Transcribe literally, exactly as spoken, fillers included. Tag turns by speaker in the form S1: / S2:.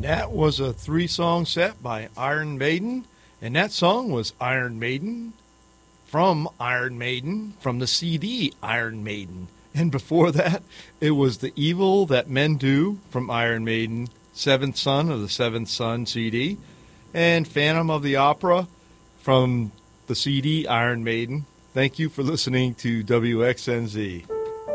S1: that was a three-song set by Iron Maiden, and that song was Iron Maiden from Iron Maiden, from the C D Iron Maiden. And before that, it was The Evil That Men Do from Iron Maiden, Seventh Son of the Seventh Son C D, and Phantom of the Opera from the C D Iron Maiden. Thank you for listening to W X N Z.